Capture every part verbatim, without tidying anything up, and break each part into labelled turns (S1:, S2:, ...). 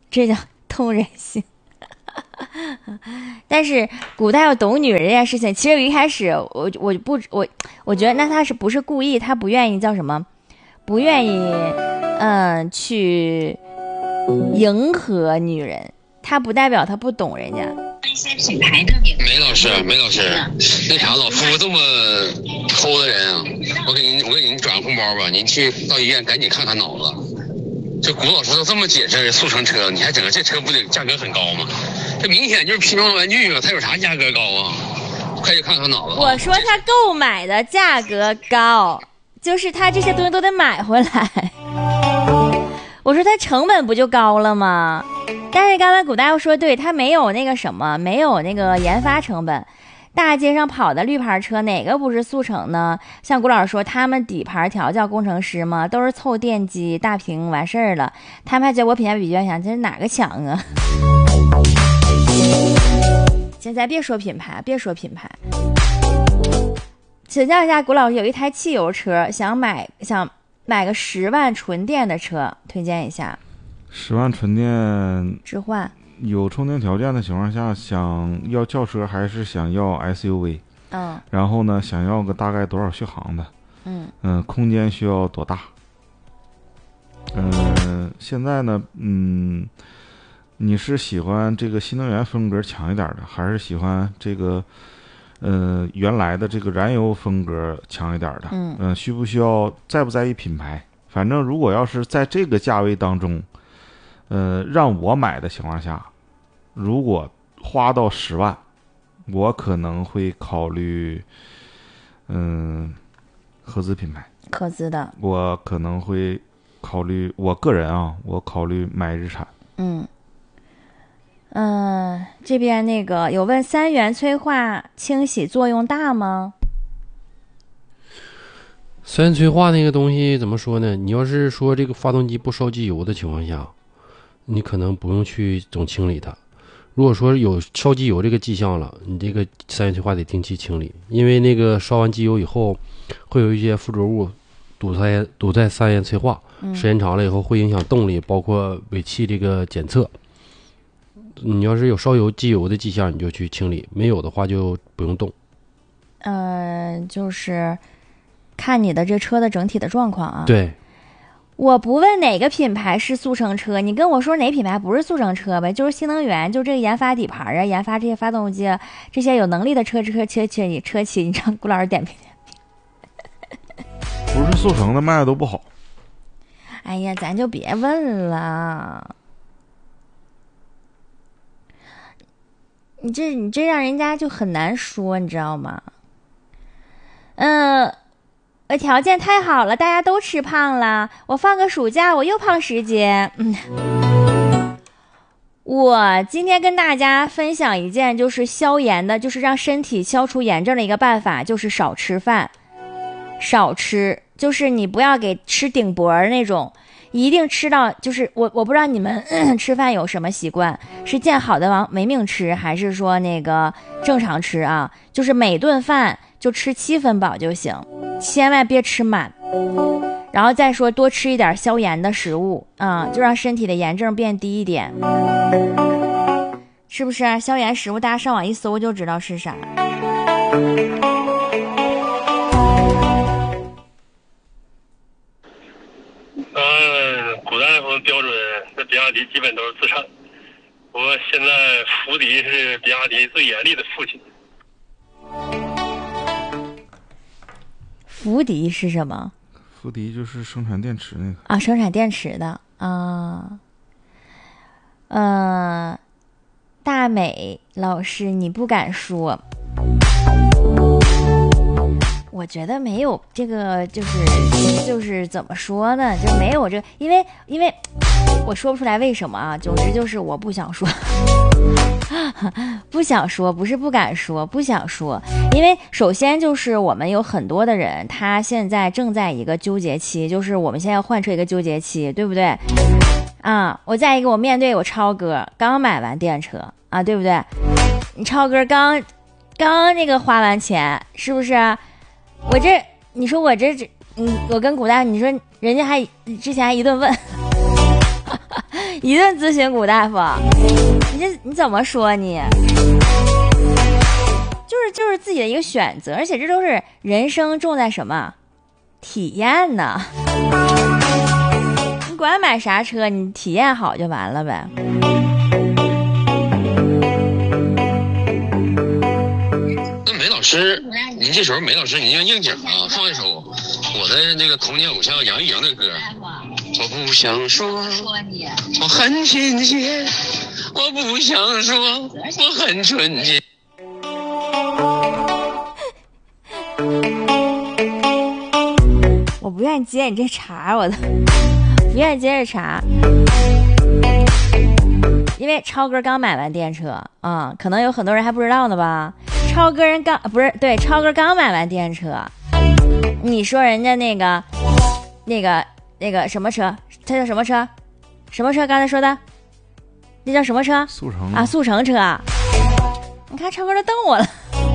S1: 这叫通人性。但是古代要懂女人这件事情，其实一开始我我不我我觉得那他是不是故意，他不愿意叫什么，不愿意嗯去迎合女人，他不代表他不懂人家。
S2: 一些品牌的免
S3: 梅老师，梅老师，那啥，老夫妇这么抠的人啊，我给您我给您转个红包吧，您去到医院赶紧看看脑子。这古老师都这么解释速成车，你还整个这车不得价格很高吗？这明显就是拼装玩具啊，它有啥价格高啊？快去看看脑子。
S1: 我说他购买的价格高，就是他这些东西都得买回来。我说他成本不就高了吗？但是刚才古大又说对，他没有那个什么，没有那个研发成本。大街上跑的绿牌车哪个不是速成呢？像古老师说他们底盘调教工程师嘛，都是凑电机大屏完事儿了，他们还觉得我品牌比较强，这是哪个强啊？现在别说品牌，别说品牌。请教一下古老师，有一台汽油车，想买想买个十万纯电的车，推荐一下。
S4: 十万纯电
S1: 置换
S4: 有充电条件的情况下，想要轿车还是想要 S U V？
S1: 嗯，
S4: 然后呢，想要个大概多少续航的？
S1: 嗯
S4: 嗯、呃，空间需要多大？嗯、呃，现在呢，嗯，你是喜欢这个新能源风格强一点的，还是喜欢这个呃原来的这个燃油风格强一点的？
S1: 嗯
S4: 嗯、呃，需不需要在不在意品牌？反正如果要是在这个价位当中。呃，让我买的情况下，如果花到十万，我可能会考虑，嗯，合资品牌，
S1: 合资的，
S4: 我可能会考虑，我个人啊，我考虑买日产。
S1: 嗯嗯、呃，这边那个有问三元催化清洗作用大吗？
S5: 三元催化那个东西怎么说呢？你要是说这个发动机不烧机油的情况下，你可能不用去总清理它。如果说有烧机油这个迹象了，你这个三元催化得定期清理，因为那个烧完机油以后，会有一些附着物堵在堵在三元催化，时间长了以后会影响动力，包括尾气这个检测。你要是有烧油机油的迹象，你就去清理；没有的话就不用动。
S1: 嗯、呃，就是看你的这车的整体的状况啊。
S5: 对。
S1: 我不问哪个品牌是速成车，你跟我说哪品牌不是速成车呗？就是新能源，就这个研发底盘啊，研发这些发动机，这些有能力的车车车车你车企，你让顾老师点评点
S4: 评。不是速成的卖的都不好。
S1: 哎呀，咱就别问了，你这你这让人家就很难说，你知道吗？嗯。呃，条件太好了，大家都吃胖了。我放个暑假，我又胖十斤。嗯，我今天跟大家分享一件就是消炎的，就是让身体消除炎症的一个办法，就是少吃饭，少吃，就是你不要给吃顶脖那种，一定吃到，就是我我不知道你们吃饭有什么习惯，是见好的往没命吃，还是说那个正常吃啊？就是每顿饭就吃七分饱就行。千万别吃满，然后再说多吃一点消炎的食物啊、嗯，就让身体的炎症变低一点，是不是、啊？消炎食物大家上网一搜就知道是啥。
S6: 嗯，古代风标准，那比亚迪基本都是自产。不过现在福迪是比亚迪最严厉的父亲。
S1: 福迪是什么？
S4: 福迪就是生产电池那个
S1: 啊，生产电池的啊。嗯、呃，大美老师，你不敢说，我觉得没有这个，就是就是怎么说呢，就没有这个，因为因为我说不出来为什么啊，总之就是我不想说。不想说，不是不敢说，不想说，因为首先就是我们有很多的人，他现在正在一个纠结期，就是我们现在要换车一个纠结期，对不对？啊，我再一个，我面对我超哥刚买完电车啊，对不对？你超哥刚刚那个花完钱，是不是？我这你说我这，嗯，我跟古大，你说人家还之前还一顿问。 一顿咨询古大夫，你这你怎么说你？就是就是自己的一个选择，而且这都是人生重在什么？体验呢？你管买啥车，你体验好就完了呗。
S3: 那梅老师，您这时候梅老师，您用应景啊，放一首我的那个童年偶像杨钰莹的歌。我不想说，我很亲切；我不想说，我很纯洁。
S1: 我不愿意接你这茬，我的不愿意接这茬，因为超哥刚买完电车啊、嗯，可能有很多人还不知道呢吧。超哥人刚不是对，超哥刚买完电车，你说人家那个那个那个什么车，他叫什么车？什么车？刚才说的那叫什么车？
S4: 速成
S1: 啊，速成车。你看超哥都瞪我了。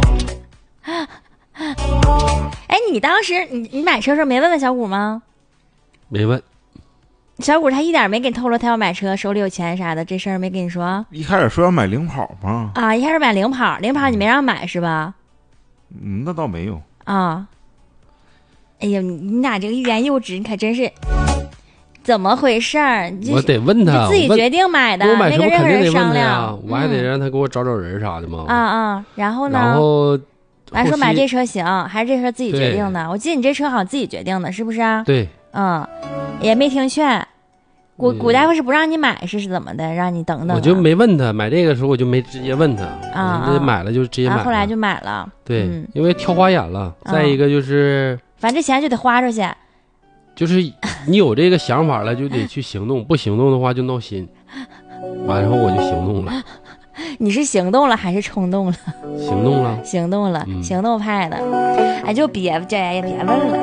S1: 哎，你当时你你买车的时候没问问小谷吗？
S5: 没问。
S1: 小谷他一点没给你透露他要买车，手里有钱啥的，这事儿没跟你说。
S4: 一开始说要买领跑吗？
S1: 啊，一开始买领跑，领跑你没让买是吧？
S4: 嗯，那倒没有。
S1: 啊，哎呀，你你俩这个欲言又止，你可真是怎么回事儿？
S5: 我得问他，
S1: 自己决定买的，
S5: 我买车
S1: 没跟任何人商量。
S5: 啊、我还得让他给我找找人啥的嘛。
S1: 啊、嗯、啊，然后呢？
S5: 然后。
S1: 完说买这车行，还是这车自己决定的？我记得你这车好像自己决定的，是不是啊？
S5: 对，
S1: 嗯，也没听劝。古古大夫是不让你买，是是怎么的？让你等等、啊。
S5: 我就没问他，买这个时候我就没直接问他，啊、嗯，买了就直接买了。
S1: 啊、后来就买了。
S5: 对、
S1: 嗯，
S5: 因为挑花眼了。再一个就是，
S1: 反正这钱就得花出去。
S5: 就是你有这个想法了，就得去行动，不行动的话就闹心。完然后我就行动了。
S1: 你是行动了还是冲动了？
S5: 行动了，
S1: 行动了，
S5: 嗯、
S1: 行动派的。哎，就别这也别问了。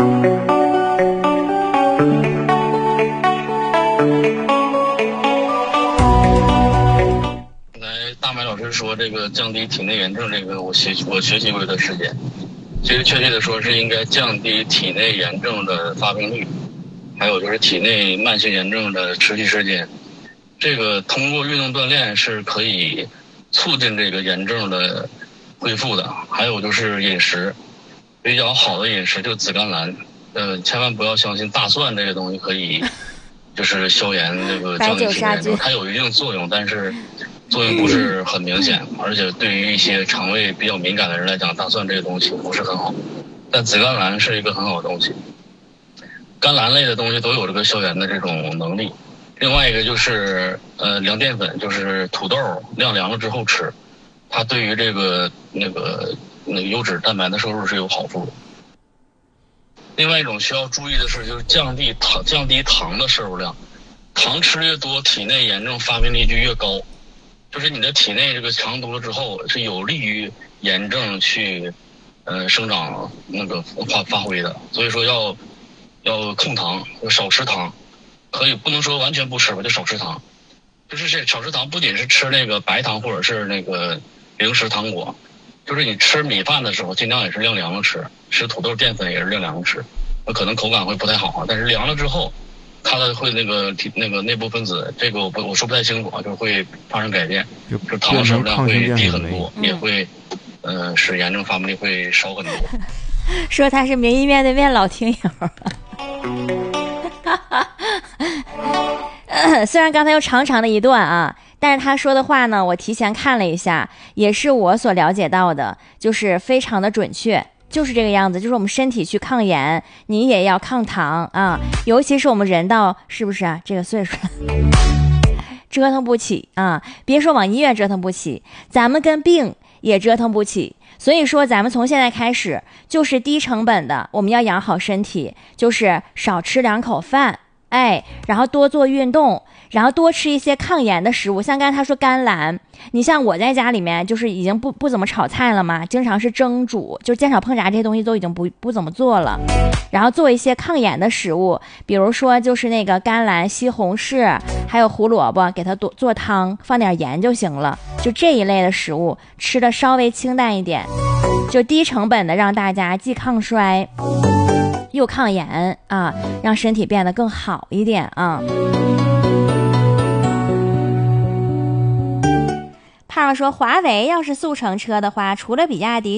S6: 刚才大麦老师说这个降低体内炎症，这个我学我学习过一段时间。其实确切的说是应该降低体内炎症的发病率，还有就是体内慢性炎症的持续时间。这个通过运动锻炼是可以促进这个炎症的恢复的。还有就是饮食，比较好的饮食就是紫甘蓝，呃，千万不要相信大蒜这个东西可以就是消炎这个降低体内炎症，它有一定作用，但是作用不是很明显，而且对于一些肠胃比较敏感的人来讲，大蒜这个东西不是很好。但紫甘蓝是一个很好的东西，甘蓝类的东西都有这个消炎的这种能力。另外一个就是呃凉淀粉，就是土豆晾凉了之后吃，它对于这个那个那个优质蛋白的摄入是有好处的。另外一种需要注意的是，就是降低糖降低糖的摄入量，糖吃越多，体内炎症发病率就越高。就是你的体内这个糖多了之后，是有利于炎症去呃生长那个发发挥的。所以说要要控糖，少吃糖。可以不能说完全不吃吧，就少吃糖。就是这少吃糖不仅是吃那个白糖或者是那个零食糖果，就是你吃米饭的时候尽量也是晾凉了吃，吃土豆淀粉也是晾凉了吃，可能口感会不太好，但是凉了之后它的会那个那个内部分子，这个我不我说不太清楚啊，就会发生改变，就糖的摄入量会低很多，也会呃使炎症发病率会少很多。
S1: 说他是民意面对面老听友。虽然刚才有长长的一段啊，但是他说的话呢，我提前看了一下，也是我所了解到的，就是非常的准确，就是这个样子。就是我们身体去抗炎，你也要抗糖啊，尤其是我们人到是不是啊这个岁数折腾不起啊，别说往医院折腾不起，咱们跟病也折腾不起。所以说咱们从现在开始就是低成本的，我们要养好身体，就是少吃两口饭，哎，然后多做运动，然后多吃一些抗炎的食物，像刚才他说甘蓝，你像我在家里面就是已经不不怎么炒菜了嘛，经常是蒸煮，就是煎炒烹炸这些东西都已经不不怎么做了，然后做一些抗炎的食物，比如说就是那个甘蓝、西红柿还有胡萝卜，给它多做汤，放点盐就行了，就这一类的食物吃的稍微清淡一点，就低成本的让大家既抗衰又抗炎啊，让身体变得更好一点啊。 胖说华为要是速成车的话，除了比亚迪